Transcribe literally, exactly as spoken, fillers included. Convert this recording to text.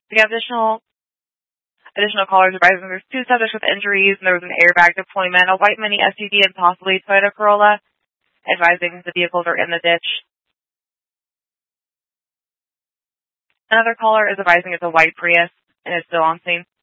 We have additional additional callers advising there's two subjects with injuries, and there was an airbag deployment, a white Mini S U V, and possibly Toyota Corolla, advising the vehicles are in the ditch. Another caller is advising it's a white Prius and is still on scene.